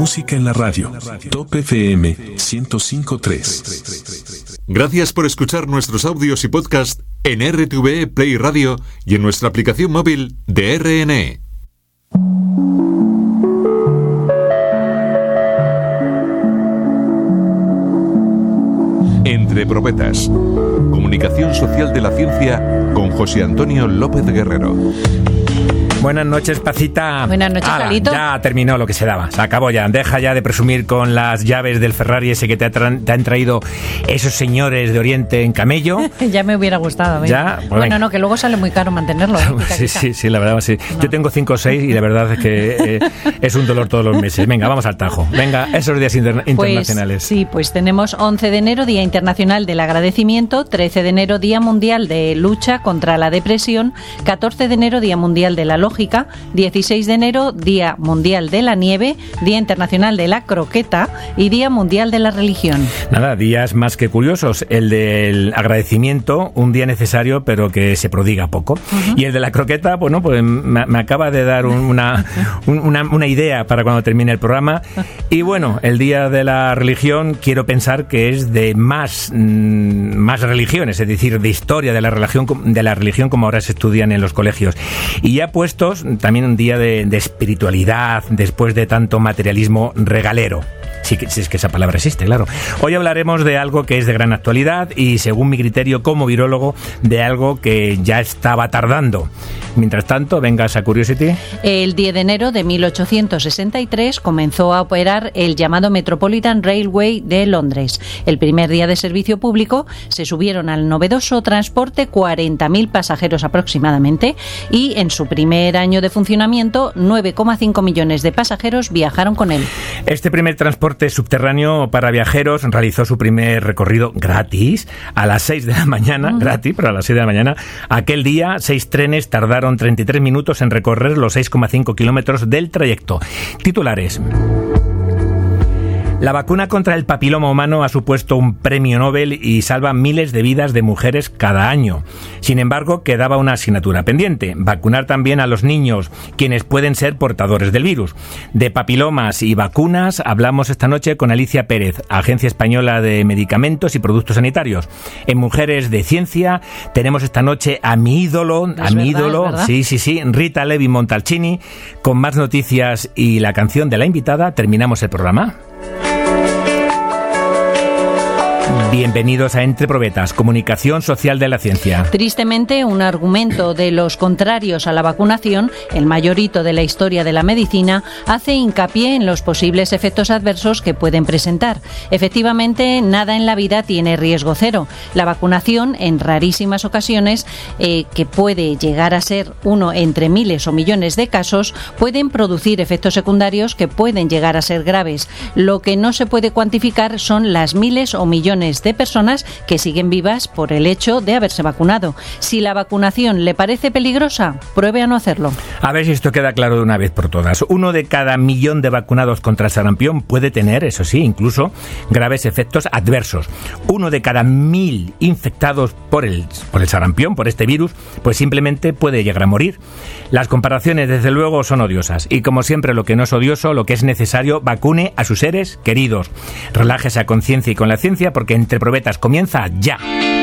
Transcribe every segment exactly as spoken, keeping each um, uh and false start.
música en la radio. Top F M ciento cinco punto tres. Gracias por escuchar nuestros audios y podcast en R T V E Play Radio y en nuestra aplicación móvil de R N E. Entre Profetas. Comunicación social de la ciencia con José Antonio López Guerrero. Buenas noches, Pacita. Buenas noches, Ala, Carlito. ya terminó lo que se daba. Se acabó ya. Deja ya de presumir con las llaves del Ferrari ese que te, tra- te han traído esos señores de Oriente en camello. Ya me hubiera gustado. ¿Ves? Ya, pues bueno, venga. no, que luego sale muy caro mantenerlo. ¿eh? Quita, Sí, quita. sí, sí, la verdad, sí. No. Yo tengo cinco o seis y la verdad es que eh, es un dolor todos los meses. Venga, vamos al tajo. Venga, esos días interna- Pues, internacionales. sí, pues tenemos once de enero, Día Internacional del Agradecimiento, trece de enero, Día Mundial de Lucha contra la Depresión, catorce de enero, Día Mundial de la Lógica, dieciséis de enero, Día Mundial de la Nieve, Día Internacional de la Croqueta y Día Mundial de la Religión. Nada, días más que curiosos. El del agradecimiento, un día necesario, pero que se prodiga poco. Uh-huh. Y el de la croqueta, bueno, pues me, me acaba de dar un, una, un, una, una idea para cuando termine el programa. Y bueno, el día de la religión, quiero pensar que es de más, mmm, más religiones, es decir, de historia de la religión, de la religión como ahora se estudian en los colegios. Y ya puestos, también un día de, de espiritualidad, después de tanto materialismo regalero. Sí, si es que esa palabra existe, claro. Hoy hablaremos de algo que es de gran actualidad y, según mi criterio como virólogo, de algo que ya estaba tardando. Mientras tanto, venga esa Curiosity. El diez de enero de mil ochocientos sesenta y tres comenzó a operar el llamado Metropolitan Railway de Londres. El primer día de servicio público se subieron al novedoso transporte cuarenta mil pasajeros aproximadamente y en su primer año de funcionamiento nueve coma cinco millones de pasajeros viajaron con él. Este primer transporte subterráneo para viajeros realizó su primer recorrido gratis a las seis de la mañana, uh-huh. gratis, pero a las seis de la mañana. Aquel día, seis trenes tardaron treinta y tres minutos en recorrer los seis coma cinco kilómetros del trayecto. Titulares. La vacuna contra el papiloma humano ha supuesto un premio Nobel y salva miles de vidas de mujeres cada año. Sin embargo, quedaba una asignatura pendiente: vacunar también a los niños, quienes pueden ser portadores del virus. De papilomas y vacunas hablamos esta noche con Alicia Pérez, Agencia Española de Medicamentos y Productos Sanitarios. En Mujeres de Ciencia tenemos esta noche a mi ídolo, a mi ídolo, sí, sí, sí, Rita Levi Montalcini. Con más noticias y la canción de la invitada terminamos el programa. Bienvenidos a Entre Probetas, comunicación social de la ciencia. Tristemente, un argumento de los contrarios a la vacunación, el mayor hito de la historia de la medicina, hace hincapié en los posibles efectos adversos que pueden presentar. Efectivamente, nada en la vida tiene riesgo cero. La vacunación, en rarísimas ocasiones, eh, que puede llegar a ser uno entre miles o millones de casos, pueden producir efectos secundarios que pueden llegar a ser graves. Lo que no se puede cuantificar son las miles o millones de personas que siguen vivas por el hecho de haberse vacunado. Si la vacunación le parece peligrosa, pruebe a no hacerlo. A ver si esto queda claro de una vez por todas. Uno de cada millón de vacunados contra el sarampión puede tener, eso sí, incluso graves efectos adversos. Uno de cada mil infectados por el, por el sarampión, por este virus, pues simplemente puede llegar a morir. Las comparaciones, desde luego, son odiosas. Y como siempre, lo que no es odioso, lo que es necesario, vacune a sus seres queridos. Relájese a conciencia y con la ciencia, porque Entre Probetas comienza ya.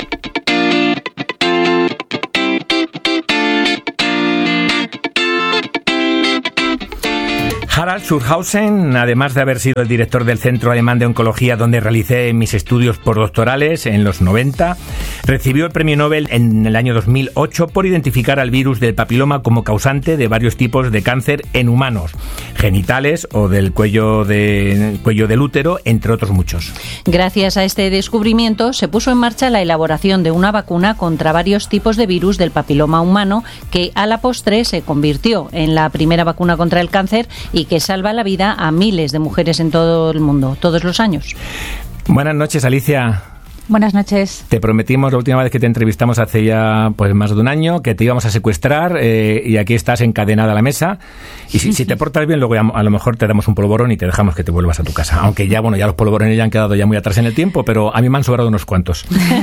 Harald Schulhausen, además de haber sido el director del Centro Alemán de Oncología donde realicé mis estudios postdoctorales en los noventa, recibió el premio Nobel en el año dos mil ocho por identificar al virus del papiloma como causante de varios tipos de cáncer en humanos, genitales o del cuello, de, cuello del útero, entre otros muchos. Gracias a este descubrimiento se puso en marcha la elaboración de una vacuna contra varios tipos de virus del papiloma humano que a la postre se convirtió en la primera vacuna contra el cáncer y que salva la vida a miles de mujeres en todo el mundo, todos los años. Buenas noches, Alicia. Buenas noches. Te prometimos la última vez que te entrevistamos hace ya pues más de un año que te íbamos a secuestrar eh, y aquí estás encadenada a la mesa y si, si te portas bien luego ya, a lo mejor te damos un polvorón y te dejamos que te vuelvas a tu casa. Aunque ya, bueno, ya los polvorones ya han quedado ya muy atrás en el tiempo, pero a mí me han sobrado unos cuantos.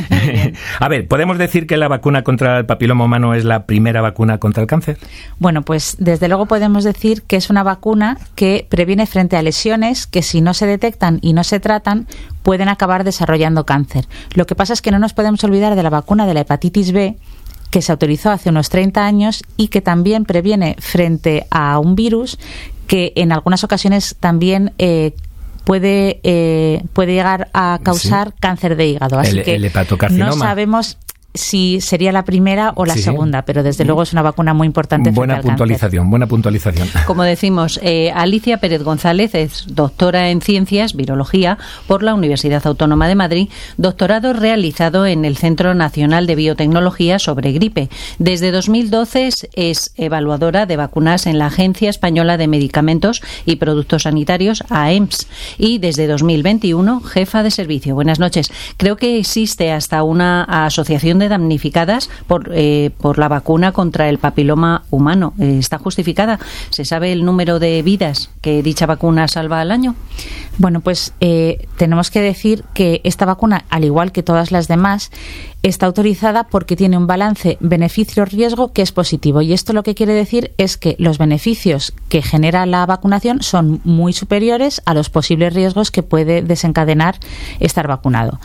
A ver, ¿podemos decir que la vacuna contra el papiloma humano es la primera vacuna contra el cáncer? Bueno, pues desde luego podemos decir que es una vacuna que previene frente a lesiones que si no se detectan y no se tratan pueden acabar desarrollando cáncer. Lo que pasa es que no nos podemos olvidar de la vacuna de la hepatitis B, que se autorizó hace unos treinta años y que también previene frente a un virus que en algunas ocasiones también eh, puede, eh, puede llegar a causar sí. cáncer de hígado. Así el, que el hepatocarcinoma. No sabemos si sería la primera o la sí, segunda, pero desde luego es una vacuna muy importante. Buena puntualización, cáncer. buena puntualización. Como decimos, eh, Alicia Pérez González es doctora en Ciencias, Virología, por la Universidad Autónoma de Madrid, doctorado realizado en el Centro Nacional de Biotecnología sobre gripe. Desde dos mil doce es evaluadora de vacunas en la Agencia Española de Medicamentos y Productos Sanitarios, A E M S, y desde dos mil veintiuno jefa de servicio. Buenas noches. Creo que existe hasta una asociación de damnificadas por, eh, por la vacuna contra el papiloma humano. Eh, ¿Está justificada? ¿Se sabe el número de vidas que dicha vacuna salva al año? Bueno, pues eh, tenemos que decir que esta vacuna, al igual que todas las demás, está autorizada porque tiene un balance beneficio-riesgo que es positivo. Y esto lo que quiere decir es que los beneficios que genera la vacunación son muy superiores a los posibles riesgos que puede desencadenar estar vacunado.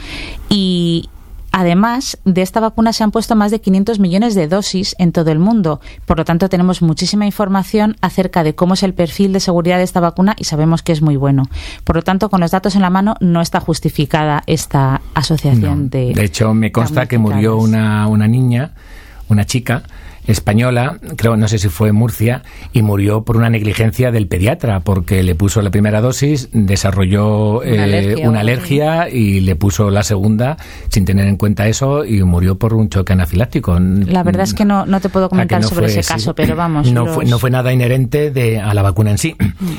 Y además, de esta vacuna se han puesto más de quinientos millones de dosis en todo el mundo. Por lo tanto, tenemos muchísima información acerca de cómo es el perfil de seguridad de esta vacuna y sabemos que es muy bueno. Por lo tanto, con los datos en la mano, no está justificada esta asociación no. de... De hecho, me consta que murió una, una niña, una chica española, creo, no sé si fue en Murcia, y murió por una negligencia del pediatra, porque le puso la primera dosis, desarrolló una eh, alergia, una alergia y le puso la segunda sin tener en cuenta eso y murió por un choque anafiláctico. La verdad es que no, no te puedo comentar no sobre fue, ese caso, sí, pero vamos. No, los... fue, no fue nada inherente de, a la vacuna en sí.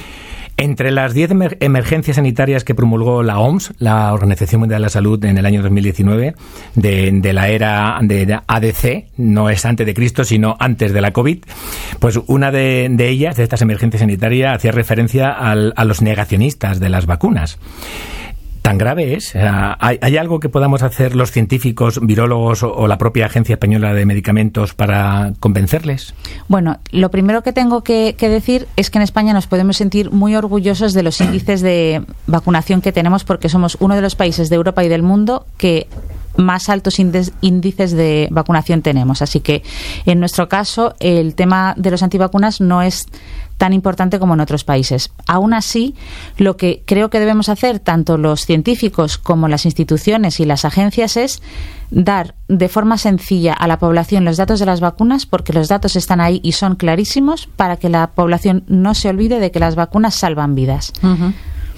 Entre las diez emer- emergencias sanitarias que promulgó la O M S, la Organización Mundial de la Salud, en el año dos mil diecinueve, de, de la era de A D C, no es antes de Cristo, sino antes de la COVID, pues una de, de ellas, de estas emergencias sanitarias, hacía referencia al, a los negacionistas de las vacunas. ¿Tan grave es? ¿Hay, ¿Hay algo que podamos hacer los científicos, virólogos o, o la propia Agencia Española de Medicamentos para convencerles? Bueno, lo primero que tengo que, que decir es que en España nos podemos sentir muy orgullosos de los índices de vacunación que tenemos porque somos uno de los países de Europa y del mundo que más altos índices de vacunación tenemos. Así que, en nuestro caso, el tema de los antivacunas no es tan importante como en otros países. Aún así, lo que creo que debemos hacer, tanto los científicos como las instituciones y las agencias, es dar de forma sencilla a la población los datos de las vacunas, porque los datos están ahí y son clarísimos, para que la población no se olvide de que las vacunas salvan vidas. Uh-huh.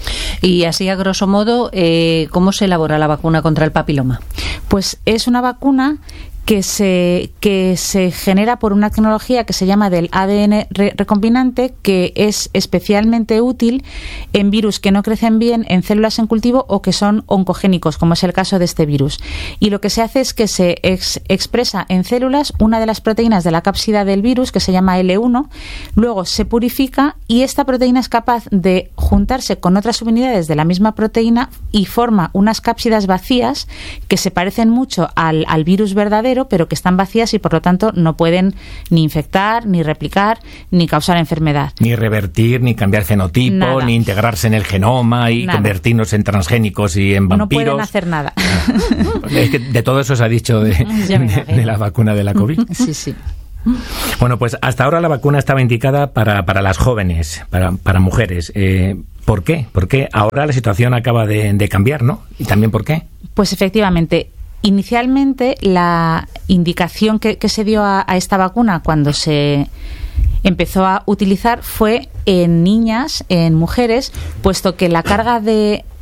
Y así, a grosso modo, eh, ¿cómo se elabora la vacuna contra el papiloma? Pues es una vacuna que se, que se genera por una tecnología que se llama del A D N re- recombinante, que es especialmente útil en virus que no crecen bien en células en cultivo o que son oncogénicos, como es el caso de este virus. Y lo que se hace es que se ex- expresa en células una de las proteínas de la cápsida del virus, que se llama L uno, luego se purifica y esta proteína es capaz de juntarse con otras subunidades de la misma proteína y forma unas cápsidas vacías que se parecen mucho al, al virus verdadero, pero que están vacías y por lo tanto no pueden ni infectar, ni replicar, ni causar enfermedad. Ni revertir, ni cambiar fenotipo, nada. Ni integrarse en el genoma y nada. Convertirnos en transgénicos y en vampiros. No pueden hacer nada. Es que de todo eso se ha dicho de, de, de la vacuna de la COVID. Sí, sí. Bueno, pues hasta ahora la vacuna estaba indicada para, para las jóvenes, para, para mujeres. Eh, ¿Por qué? Porque ahora la situación acaba de, de cambiar, ¿no? ¿Y también por qué? Pues efectivamente. Inicialmente, la indicación que, que se dio a, a esta vacuna cuando se empezó a utilizar fue en niñas, en mujeres, puesto que la carga de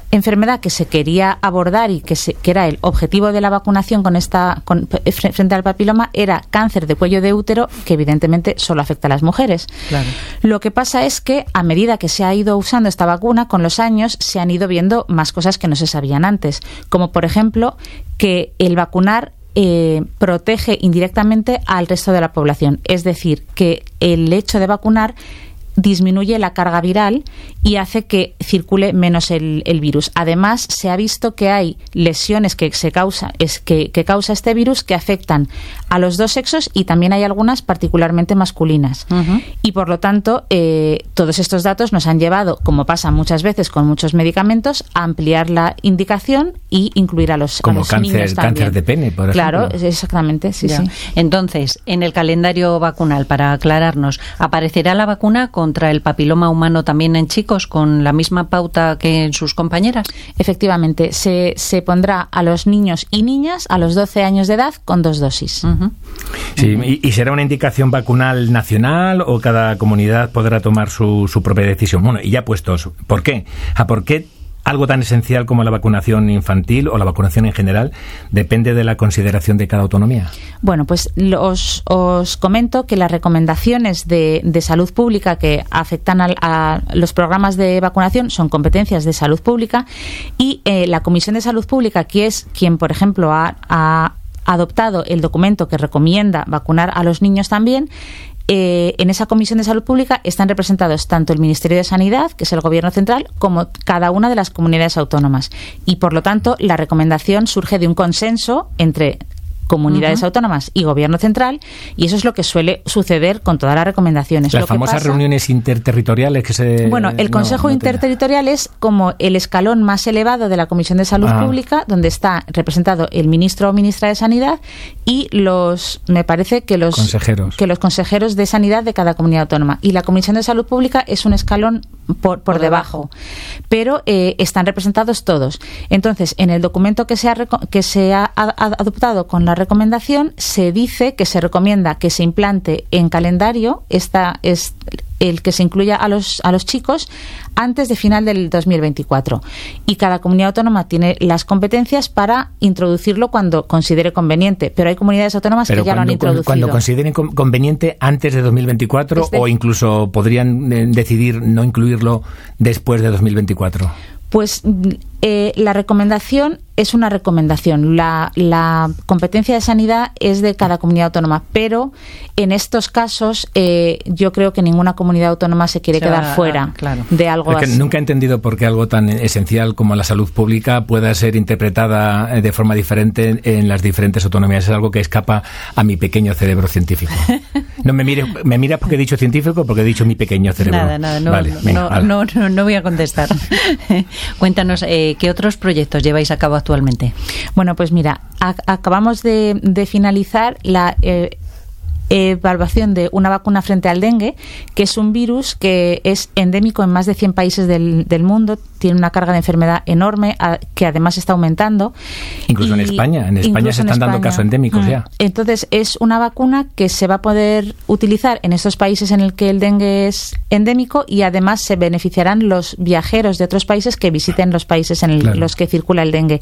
enfermedad que se quería abordar y que, se, que era el objetivo de la vacunación con esta con, frente al papiloma era cáncer de cuello de útero, que evidentemente solo afecta a las mujeres. Claro. Lo que pasa es que a medida que se ha ido usando esta vacuna, con los años se han ido viendo más cosas que no se sabían antes, como por ejemplo que el vacunar eh, protege indirectamente al resto de la población, es decir, que el hecho de vacunar disminuye la carga viral y hace que circule menos el, el virus. Además, se ha visto que hay lesiones que se causa, es que, que causa este virus que afectan a los dos sexos y también hay algunas particularmente masculinas. Uh-huh. Y por lo tanto, eh, todos estos datos nos han llevado, como pasa muchas veces con muchos medicamentos, a ampliar la indicación y incluir a los, como a los cáncer, niños también. Cáncer de pene, por ejemplo. Claro, exactamente, sí, ya. sí. Entonces, en el calendario vacunal, para aclararnos, ¿aparecerá la vacuna contra el papiloma humano también en chicos con la misma pauta que en sus compañeras? Efectivamente, se, se pondrá a los niños y niñas a los doce años de edad con dos dosis. Uh-huh. Sí, y, ¿y será una indicación vacunal nacional o cada comunidad podrá tomar su, su propia decisión? Bueno, y ya puestos, ¿por qué? ¿A por qué algo tan esencial como la vacunación infantil o la vacunación en general depende de la consideración de cada autonomía? Bueno, pues los, os comento que las recomendaciones de, de salud pública que afectan a, a los programas de vacunación son competencias de salud pública y eh, la Comisión de Salud Pública, que es quien, por ejemplo, ha, ha adoptado el documento que recomienda vacunar a los niños también, Eh, en esa Comisión de Salud Pública están representados tanto el Ministerio de Sanidad, que es el Gobierno central, como cada una de las comunidades autónomas. Y, por lo tanto, la recomendación surge de un consenso entre comunidades uh-huh. autónomas y Gobierno central, y eso es lo que suele suceder con todas las recomendaciones. Las lo famosas que pasa, reuniones interterritoriales que se... Bueno, el Consejo no, no Interterritorial te... es como el escalón más elevado de la Comisión de Salud ah. Pública, donde está representado el ministro o ministra de Sanidad y los, me parece que los consejeros, que los consejeros de Sanidad de cada comunidad autónoma. Y la Comisión de Salud Pública es un escalón por, por, por debajo, debajo. Pero eh, están representados todos. Entonces, en el documento que se ha, que se ha adoptado con la recomendación, se dice que se recomienda que se implante en calendario, esta es el que se incluya a los a los chicos antes de final del dos mil veinticuatro, y cada comunidad autónoma tiene las competencias para introducirlo cuando considere conveniente, pero hay comunidades autónomas pero que ya cuando, lo han introducido. Cuando consideren conveniente antes de dos mil veinticuatro Desde... o incluso podrían eh, decidir no incluirlo después de dos mil veinticuatro. Pues eh, la recomendación es una recomendación. La, la competencia de sanidad es de cada comunidad autónoma, pero en estos casos eh, yo creo que ninguna comunidad autónoma se quiere o sea, quedar fuera claro. de algo es que así. Nunca he entendido por qué algo tan esencial como la salud pública pueda ser interpretada de forma diferente en las diferentes autonomías. Es algo que escapa a mi pequeño cerebro científico. No me mire, me mira porque he dicho científico, porque he dicho mi pequeño cerebro. Nada, nada, no, vale, no, venga, no, no, no voy a contestar. Cuéntanos, eh, ¿qué otros proyectos lleváis a cabo actualmente? Bueno, pues mira, a, acabamos de, de finalizar la eh, evaluación de una vacuna frente al dengue, que es un virus que es endémico en más de cien países del, del mundo, tiene una carga de enfermedad enorme, a, que además está aumentando. Incluso y, en España, en España se están dando casos endémicos mm. ya. Entonces es una vacuna que se va a poder utilizar en estos países en el que el dengue es endémico, y además se beneficiarán los viajeros de otros países que visiten los países en el, claro. los que circula el dengue.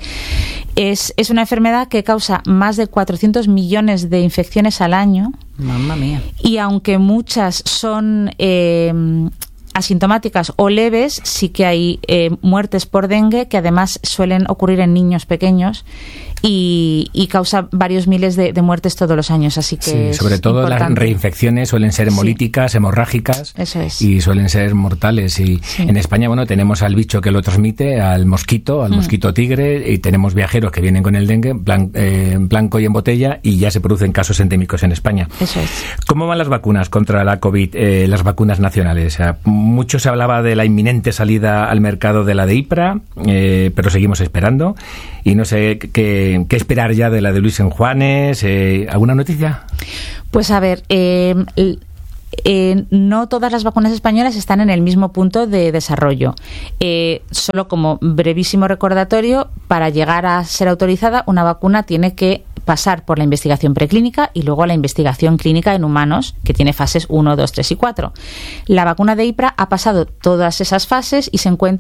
Es, es una enfermedad que causa más de cuatrocientos millones de infecciones al año. Mamma mía. Y aunque muchas son eh, asintomáticas o leves, sí que hay eh, muertes por dengue que además suelen ocurrir en niños pequeños y, y causa varios miles de, de muertes todos los años, así que sí, sobre todo importante. Las reinfecciones suelen ser hemolíticas, sí. hemorrágicas, eso es. Y suelen ser mortales. Y sí. En España, bueno, tenemos al bicho que lo transmite, al mosquito, al mm. mosquito tigre, y tenemos viajeros que vienen con el dengue blan, eh, blanco y en botella, y ya se producen casos endémicos en España. Eso es. ¿Cómo van las vacunas contra la COVID, eh, las vacunas nacionales? O sea, mucho se hablaba de la inminente salida al mercado de la de IPRA, eh, pero seguimos esperando, y no sé qué ¿Qué esperar ya de la de Luis San Juanes? Eh, ¿Alguna noticia? Pues a ver, eh, eh, no todas las vacunas españolas están en el mismo punto de desarrollo. Eh, solo como brevísimo recordatorio, para llegar a ser autorizada, una vacuna tiene que pasar por la investigación preclínica y luego la investigación clínica en humanos, que tiene fases uno, dos, tres y cuatro. La vacuna de IPRA ha pasado todas esas fases y se encuentra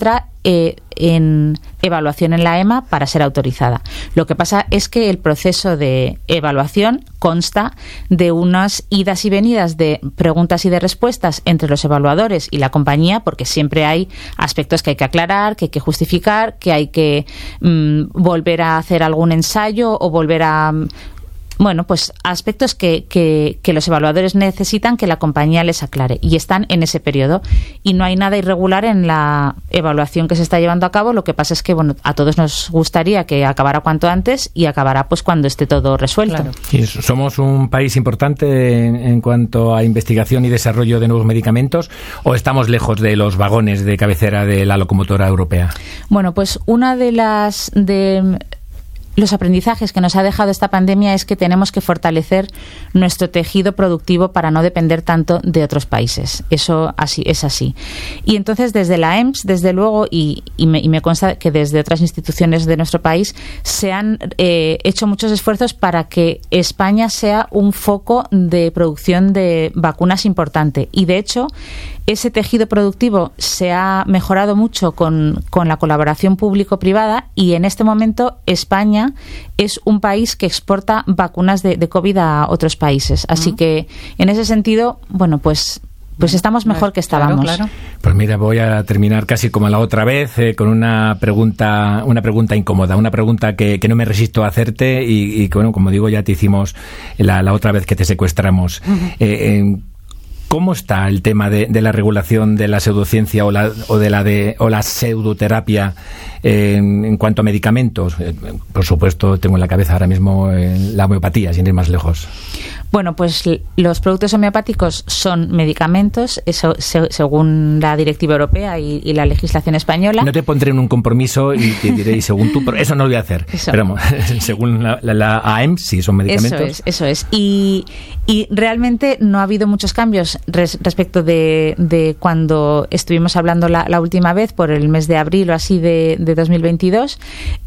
eh, en evaluación en la E M A para ser autorizada. Lo que pasa es que el proceso de evaluación consta de unas idas y venidas de preguntas y de respuestas entre los evaluadores y la compañía, porque siempre hay aspectos que hay que aclarar, que hay que justificar, que hay que mmm, volver a hacer algún ensayo o volver a... Bueno, pues aspectos que, que, que los evaluadores necesitan que la compañía les aclare y están en ese periodo y no hay nada irregular en la evaluación que se está llevando a cabo. Lo que pasa es que bueno, a todos nos gustaría que acabara cuanto antes y acabará pues cuando esté todo resuelto. Claro. Y somos un país importante en, en cuanto a investigación y desarrollo de nuevos medicamentos, ¿o estamos lejos de los vagones de cabecera de la locomotora europea? Bueno, pues una de las de los aprendizajes que nos ha dejado esta pandemia es que tenemos que fortalecer nuestro tejido productivo para no depender tanto de otros países. Eso así es así. Y entonces desde la E M S, desde luego, y, y, me, y me consta que desde otras instituciones de nuestro país se han eh, hecho muchos esfuerzos para que España sea un foco de producción de vacunas importante. Y de hecho, ese tejido productivo se ha mejorado mucho con, con la colaboración público-privada y en este momento España es un país que exporta vacunas de, de COVID a otros países. Así uh-huh. que en ese sentido, bueno, pues pues estamos mejor que estábamos. Claro, claro. Pues mira, voy a terminar casi como la otra vez eh, con una pregunta una pregunta incómoda, una pregunta que, que no me resisto a hacerte y, y que, bueno, como digo, ya te hicimos la, la otra vez que te secuestramos. Uh-huh. eh, eh, ¿Cómo está el tema de, de la regulación de la pseudociencia o la o de la de o la pseudoterapia eh, en, en cuanto a medicamentos? Eh, por supuesto, tengo en la cabeza ahora mismo eh, la homeopatía, sin ir más lejos. Bueno, pues los productos homeopáticos son medicamentos, eso se, según la directiva europea y, y la legislación española. No te pondré en un compromiso y te diré, según tú, pero eso no lo voy a hacer. Eso. Pero vamos, según la, la, la A E M, sí son medicamentos. Eso es, eso es. Y, y realmente no ha habido muchos cambios res, respecto de, de cuando estuvimos hablando la, la última vez, por el mes de abril o así de, de dos mil veintidós.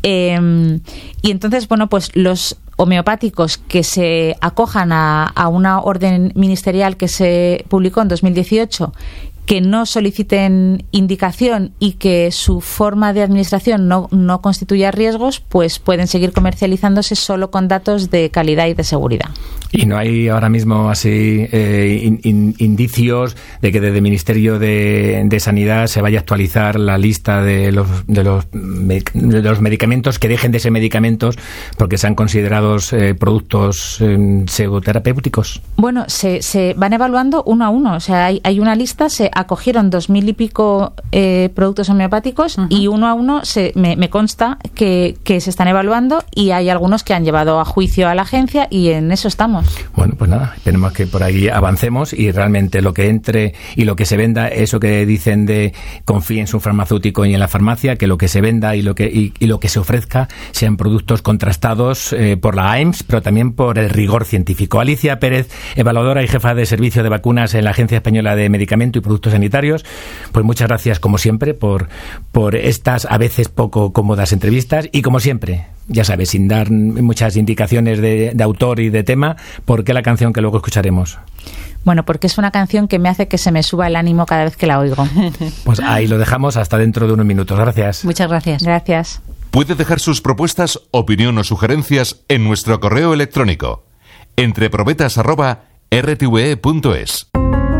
Eh, y entonces, bueno, pues los homeopáticos que se acojan a, a una orden ministerial que se publicó en dos mil dieciocho, que no soliciten indicación y que su forma de administración no, no constituya riesgos, pues pueden seguir comercializándose solo con datos de calidad y de seguridad. Y no hay ahora mismo así eh, in, in, indicios de que desde el Ministerio de, de Sanidad se vaya a actualizar la lista de los, de los de los medicamentos que dejen de ser medicamentos porque sean considerados eh, productos eh, pseudoterapéuticos. Bueno, se, se van evaluando uno a uno. O sea, hay, hay una lista, se acogieron dos mil y pico eh, productos homeopáticos uh-huh. y uno a uno se, me, me consta que, que se están evaluando y hay algunos que han llevado a juicio a la agencia y en eso estamos. Bueno, pues nada, esperemos que por ahí avancemos y realmente lo que entre y lo que se venda, eso que dicen de confíen en su farmacéutico y en la farmacia, que lo que se venda y lo que y, y lo que se ofrezca sean productos contrastados eh, por la A E M S, pero también por el rigor científico. Alicia Pérez, evaluadora y jefa de servicio de vacunas en la Agencia Española de Medicamento y Productos Sanitarios, pues muchas gracias como siempre por, por estas a veces poco cómodas entrevistas y como siempre, ya sabes, sin dar muchas indicaciones de, de autor y de tema, ¿por qué la canción que luego escucharemos? Bueno, porque es una canción que me hace que se me suba el ánimo cada vez que la oigo. Pues ahí lo dejamos hasta dentro de unos minutos. Gracias. Muchas gracias. Gracias. Puede dejar sus propuestas, opinión o sugerencias en nuestro correo electrónico entreprobetas arroba r t v e punto es.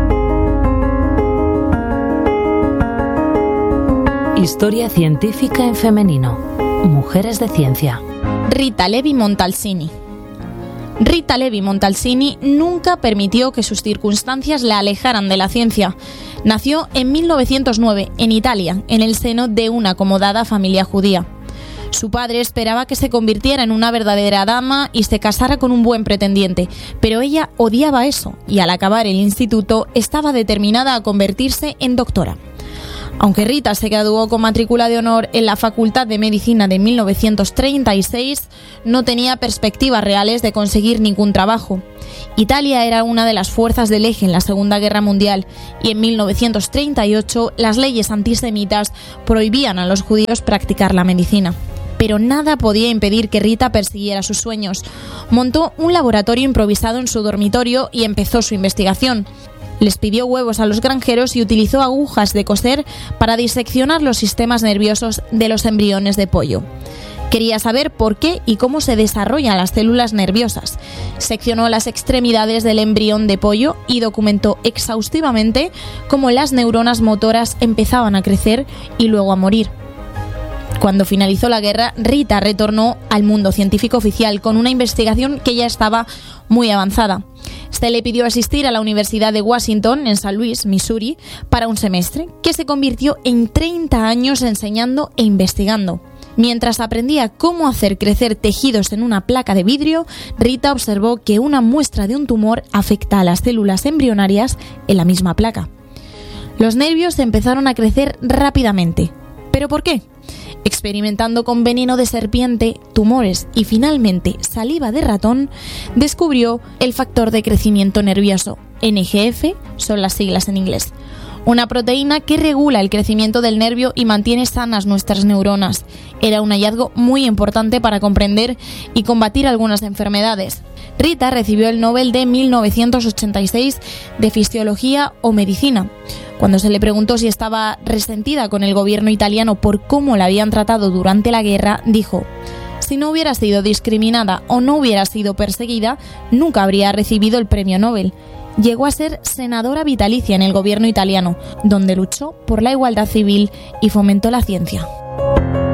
Historia científica en femenino. Mujeres de ciencia. Rita Levi Montalcini. Rita Levi Montalcini nunca permitió que sus circunstancias la alejaran de la ciencia. Nació en mil novecientos nueve, en Italia, en el seno de una acomodada familia judía. Su padre esperaba que se convirtiera en una verdadera dama y se casara con un buen pretendiente, pero ella odiaba eso y al acabar el instituto estaba determinada a convertirse en doctora. Aunque Rita se graduó con matrícula de honor en la Facultad de Medicina de mil novecientos treinta y seis, no tenía perspectivas reales de conseguir ningún trabajo. Italia era una de las fuerzas del eje en la Segunda Guerra Mundial y en mil novecientos treinta y ocho las leyes antisemitas prohibían a los judíos practicar la medicina. Pero nada podía impedir que Rita persiguiera sus sueños. Montó un laboratorio improvisado en su dormitorio y empezó su investigación. Les pidió huevos a los granjeros y utilizó agujas de coser para diseccionar los sistemas nerviosos de los embriones de pollo. Quería saber por qué y cómo se desarrollan las células nerviosas. Seccionó las extremidades del embrión de pollo y documentó exhaustivamente cómo las neuronas motoras empezaban a crecer y luego a morir. Cuando finalizó la guerra, Rita retornó al mundo científico oficial con una investigación que ya estaba muy avanzada. Se le pidió asistir a la Universidad de Washington, en San Luis, Missouri, para un semestre, que se convirtió en treinta años enseñando e investigando. Mientras aprendía cómo hacer crecer tejidos en una placa de vidrio, Rita observó que una muestra de un tumor afecta a las células embrionarias en la misma placa. Los nervios empezaron a crecer rápidamente. ¿Pero por qué? Experimentando con veneno de serpiente, tumores y finalmente saliva de ratón, descubrió el factor de crecimiento nervioso, N G F, son las siglas en inglés. Una proteína que regula el crecimiento del nervio y mantiene sanas nuestras neuronas. Era un hallazgo muy importante para comprender y combatir algunas enfermedades. Rita recibió el Nobel de mil novecientos ochenta y seis de Fisiología o Medicina. Cuando se le preguntó si estaba resentida con el gobierno italiano por cómo la habían tratado durante la guerra, dijo: si no hubiera sido discriminada o no hubiera sido perseguida, nunca habría recibido el premio Nobel. Llegó a ser senadora vitalicia en el gobierno italiano, donde luchó por la igualdad civil y fomentó la ciencia.